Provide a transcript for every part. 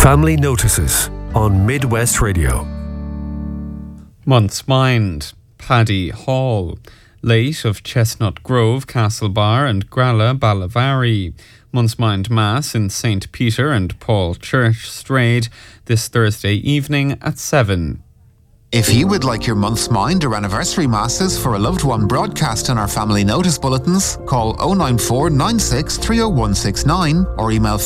Family Notices on Midwest Radio. Month's Mind, Paddy Hall. Late of Chestnut Grove, Castlebar and Gralla Ballavari. Month's Mind Mass in St. Peter and Paul Church, Strade, this Thursday evening at 7. If you would like your month's mind or anniversary masses for a loved one broadcast in our family notice bulletins, call 094 96 30169 or email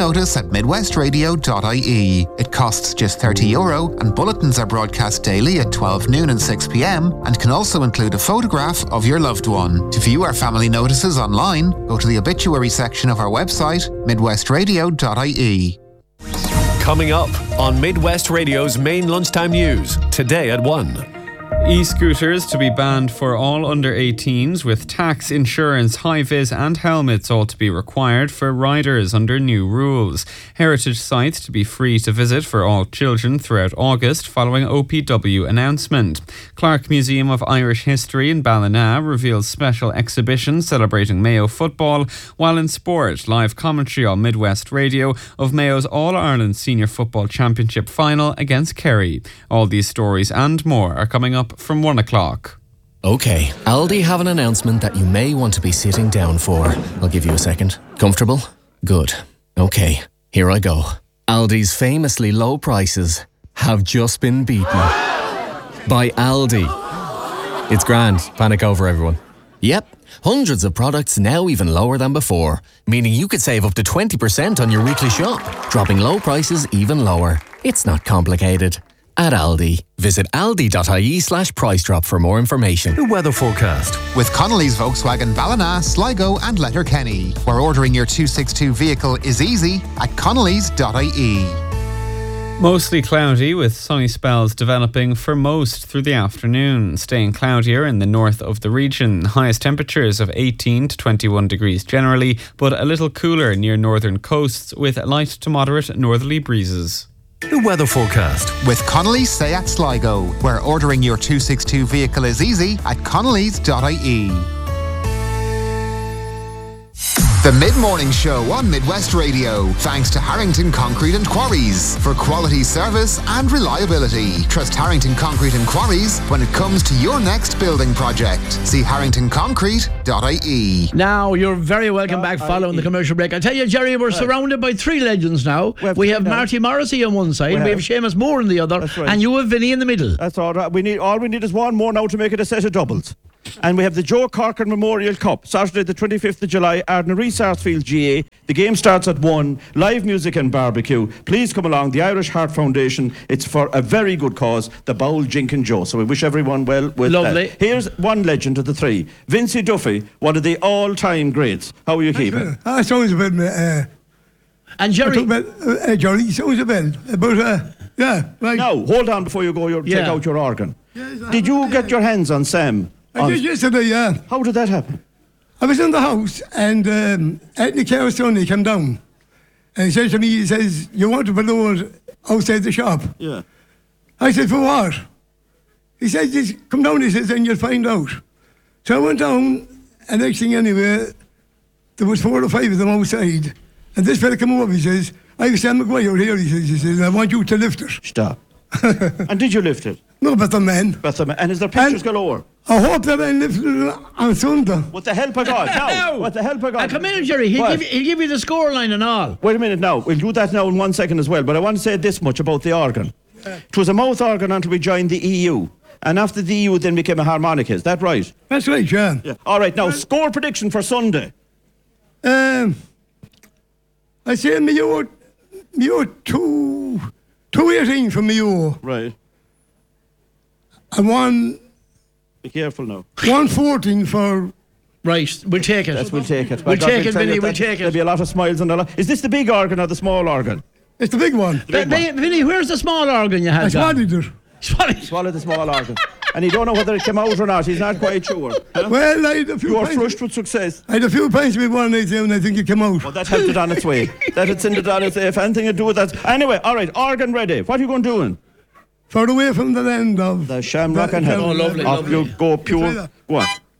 familynotice@midwestradio.ie. It costs just €30 and bulletins are broadcast daily at 12 noon and 6 p.m. and can also include a photograph of your loved one. To view our family notices online, go to the obituary section of our website, midwestradio.ie. Coming up on Midwest Radio's main lunchtime news, today at 1. E-scooters to be banned for all under 18s, with tax, insurance, high-vis and helmets all to be required for riders under new rules. Heritage sites to be free to visit for all children throughout August following OPW announcement. Clark Museum of Irish History in Ballina reveals special exhibition celebrating Mayo football, while in sport, live commentary on Midwest Radio of Mayo's All-Ireland Senior Football Championship final against Kerry. All these stories and more are coming up from 1 o'clock. Okay, Aldi have an announcement that you may want to be sitting down for. I'll give you a second. Comfortable? Good. Okay, here I go. Aldi's famously low prices have just been beaten by Aldi. It's grand. Panic over, everyone. Yep, hundreds of products now even lower than before, meaning you could save up to 20% on your weekly shop, dropping low prices even lower. It's not complicated. At Aldi. Visit aldi.ie/price drop for more information. The weather forecast. With Connolly's Volkswagen Ballina, Sligo and Letterkenny, where ordering your 262 vehicle is easy at connolly's.ie. Mostly cloudy with sunny spells developing for most through the afternoon, staying cloudier in the north of the region. Highest temperatures of 18 to 21 degrees generally, but a little cooler near northern coasts with light to moderate northerly breezes. The weather forecast. With Connolly's Seat Sligo, where ordering your 262 vehicle is easy at connolly's.ie. The Mid-Morning Show on Midwest Radio, thanks to Harrington Concrete and Quarries for quality service and reliability. Trust Harrington Concrete and Quarries when it comes to your next building project. See harringtonconcrete.ie. Now, you're very welcome back following the commercial break. I tell you, Jerry, we're surrounded by three legends now. We have Marty Morrissey on one side, we have Seamus Moore on the other, and you have Vinny in the middle. That's all right. All we need is one more now to make it a set of doubles. And we have the Joe Corcoran Memorial Cup, Saturday the 25th of July, Ardnary Sarsfield GA. The game starts at 1, live music and barbecue. Please come along, the Irish Heart Foundation. It's for a very good cause, the Bowl Jink and Joe. So we wish everyone well with Lovely. that. Here's one legend of the three, Vincey Duffy, one of the all-time greats. How are you keeping? Sounds a bit... and Jerry... Jerry, sounds a bit. But, yeah, right. Now, hold on before you go, take out your organ. Yes, Did you get your hands on Sam? I did yesterday, yeah. How did that happen? I was in the house and Anthony Carr's son, he came down and he said to me, he says, you want to balloon outside the shop? Yeah. I said, for what? He said, just come down, he says, and you'll find out. So I went down and next thing anyway, there was 4 or 5 of them outside and this fella came over, he says, I have Sam McGuire here, he says, I want you to lift it. Stop. And did you lift it? No, but the man. And is there pictures galore? I hope that I lifted it on Sunday. With the help of God. No. With the help of God. Come in, Jerry. He'll give you the scoreline and all. Wait a minute now. We'll do that now in 1 second as well. But I want to say this much about the organ. It was a mouth organ until we joined the EU. And after the EU then became a harmonica. Is that right? That's right, yeah. All right. Now, score prediction for Sunday. I say Mayo 218 for Mayo. Right. And Be careful now. 114 for... Right, we'll take it. Yes, we'll take it. We'll take it, Vinny, we'll take it. There'll be a lot of smiles and a lot. Is this the big organ or the small organ? It's the big one. Vinny, where's the small organ you had? I swallowed it. Swallow the small organ. And you don't know whether it came out or not. He's not quite sure. Huh? Well, I had a few You are pints. flushed with success. I had a few pints with one night and I think it came out. Well, that helped it on its way. That had sent it on its way. If anything to do with that. Anyway, all right, organ ready. What are you going doing? Far away from the land of... The Shamrock and Heaven. Oh, lovely, Off lovely. you go pure. Go on.